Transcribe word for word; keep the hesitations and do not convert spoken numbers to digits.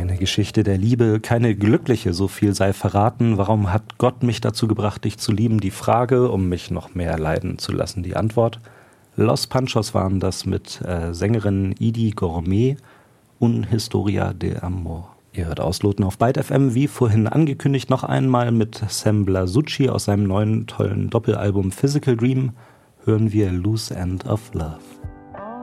Eine Geschichte der Liebe, keine glückliche, so viel sei verraten. Warum hat Gott mich dazu gebracht, dich zu lieben? Die Frage, um mich noch mehr leiden zu lassen, die Antwort. Los Panchos waren das mit äh, Sängerin Idi Gourmet, Un Historia de Amor. Ihr hört Ausloten auf Byte F M, wie vorhin angekündigt, noch einmal mit Sam Blasucci aus seinem neuen tollen Doppelalbum Physical Dream hören wir Loose End of Love.